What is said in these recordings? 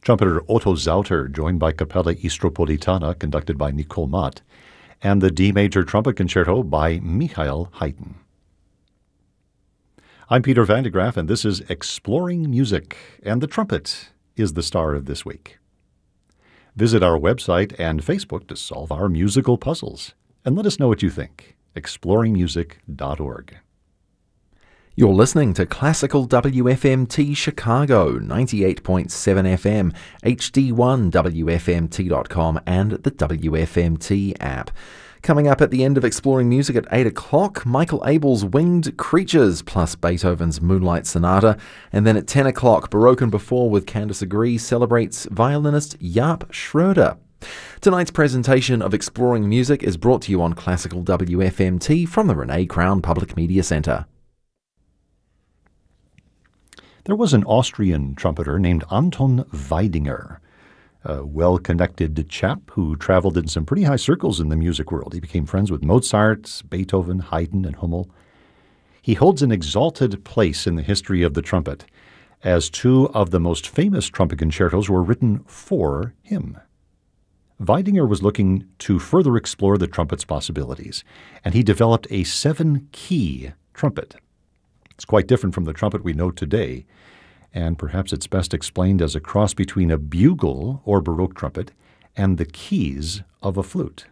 Trumpeter Otto Zauter, joined by Capella Istropolitana, conducted by Nicole Mott, and the D major trumpet concerto by Michael Haydn. I'm Peter Van de Graaff, and this is Exploring Music, and the trumpet is the star of this week. Visit our website and Facebook to solve our musical puzzles, and let us know what you think. exploringmusic.org. You're listening to Classical WFMT Chicago, 98.7 FM, HD1 WFMT.com, and the WFMT app. Coming up at the end of Exploring Music at 8 o'clock, Michael Abel's Winged Creatures plus Beethoven's Moonlight Sonata. And then at 10 o'clock, Baroque Before with Candice Agree celebrates violinist Jaap Schroeder. Tonight's presentation of Exploring Music is brought to you on Classical WFMT from the Renee Crown Public Media Center. There was an Austrian trumpeter named Anton Weidinger, a well-connected chap who traveled in some pretty high circles in the music world. He became friends with Mozart, Beethoven, Haydn, and Hummel. He holds an exalted place in the history of the trumpet, as two of the most famous trumpet concertos were written for him. Weidinger was looking to further explore the trumpet's possibilities, and he developed a 7-key trumpet. It's quite different from the trumpet we know today, and perhaps it's best explained as a cross between a bugle or Baroque trumpet and the keys of a flute.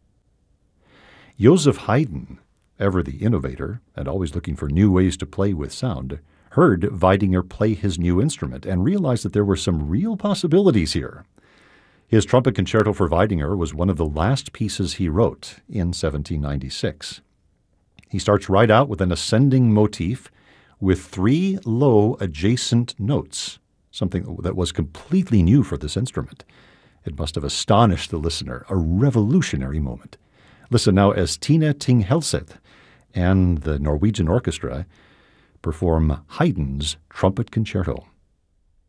Joseph Haydn, ever the innovator and always looking for new ways to play with sound, heard Weidinger play his new instrument and realized that there were some real possibilities here. His trumpet concerto for Weidinger was one of the last pieces he wrote in 1796. He starts right out with an ascending motif with 3 low adjacent notes, something that was completely new for this instrument. It must have astonished the listener, a revolutionary moment. Listen now as Tina Ting Helseth and the Norwegian Orchestra perform Haydn's Trumpet Concerto.